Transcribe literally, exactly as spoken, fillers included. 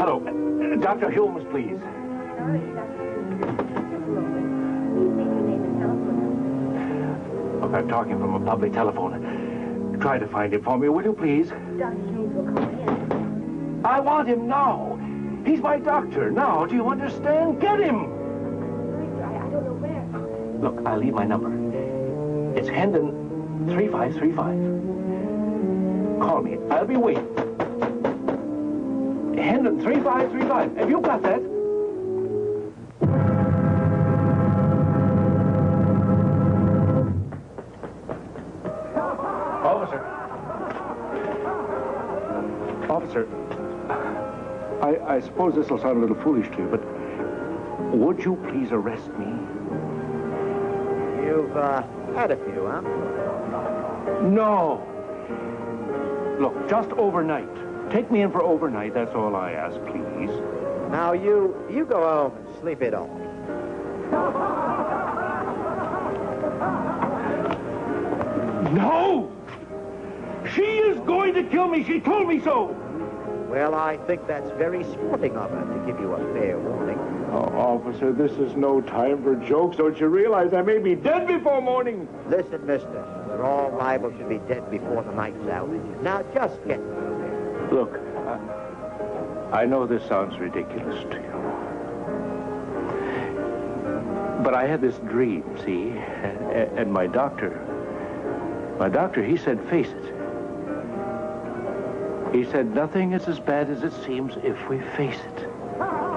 Hello. Doctor Holmes, please. Look, I'm talking from a public telephone. Try to find him for me, will you, please? Doctor Holmes will come in. I want him now. He's my doctor now. Do you understand? Get him. I, I don't know where. Look, I'll leave my number. It's Hendon three five three five. Call me. I'll be waiting. Hendon three five three five. Have you got that? Officer. Officer. I, I suppose this will sound a little foolish to you, but would you please arrest me? You've, uh, had a few, huh? No. Look, just overnight. Take me in for overnight, that's all I ask, please. Now, you, you go home and sleep it off. No! She is going to kill me. She told me so. Well, I think that's very sporting of her to give you a fair warning. Oh, officer, this is no time for jokes. Don't you realize I may be dead before morning? Listen, mister, we're all liable to be dead before the night's out. Now, just get through there. Look, I, I know this sounds ridiculous to you. But I had this dream, see? And, and my doctor, my doctor, he said, face it. He said, nothing is as bad as it seems if we face it.